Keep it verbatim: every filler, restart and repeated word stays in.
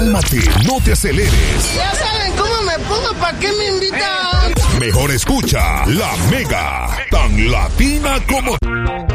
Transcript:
Cálmate, no te aceleres. Ya saben cómo me pongo, ¿para qué me invitan? Mejor escucha La Mega, tan latina como...